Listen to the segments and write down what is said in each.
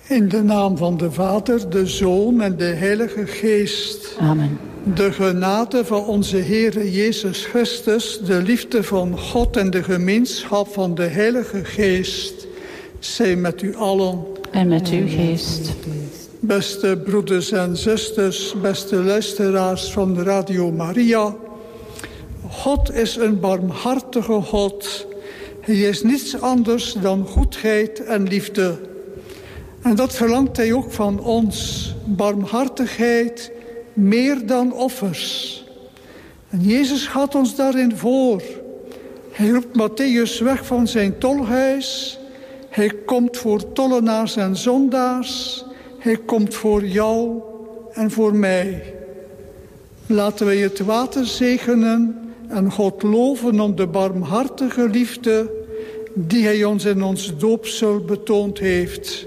In de naam van de Vader, de Zoon en de Heilige Geest. Amen. De genade van onze Heere Jezus Christus, de liefde van God en de gemeenschap van de Heilige Geest zij met u allen. En met uw geest. Beste broeders en zusters, beste luisteraars van Radio Maria. God is een barmhartige God. Hij is niets anders dan goedheid en liefde. En dat verlangt hij ook van ons. Barmhartigheid meer dan offers. En Jezus gaat ons daarin voor. Hij roept Matthäus weg van zijn tolhuis. Hij komt voor tollenaars en zondaars. Hij komt voor jou en voor mij. Laten wij het water zegenen en God loven om de barmhartige liefde die hij ons in ons doopsel betoond heeft.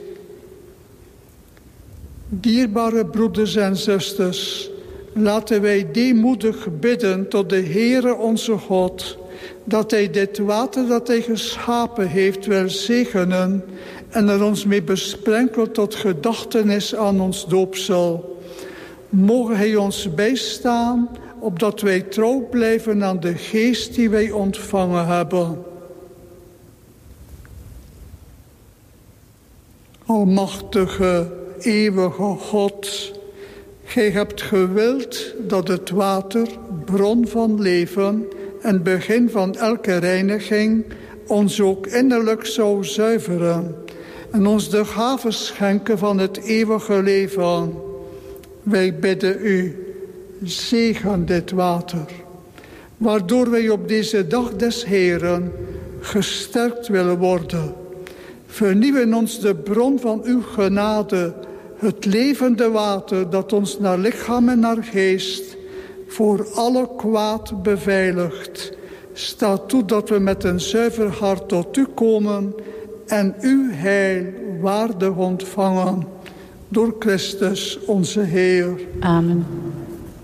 Dierbare broeders en zusters, laten wij deemoedig bidden tot de Heere onze God, dat hij dit water dat hij geschapen heeft wil zegenen en er ons mee besprenkelt tot gedachtenis aan ons doopsel. Mogen hij ons bijstaan, opdat wij trouw blijven aan de geest die wij ontvangen hebben. Almachtige, eeuwige God, gij hebt gewild dat het water, bron van leven en begin van elke reiniging, ons ook innerlijk zou zuiveren en ons de gave schenken van het eeuwige leven. Wij bidden u, zegen dit water, waardoor wij op deze dag des Heeren gesterkt willen worden. Vernieuw in ons de bron van uw genade, het levende water dat ons naar lichaam en naar geest voor alle kwaad beveiligt. Sta toe dat we met een zuiver hart tot u komen en uw heil waardig ontvangen. Door Christus onze Heer. Amen.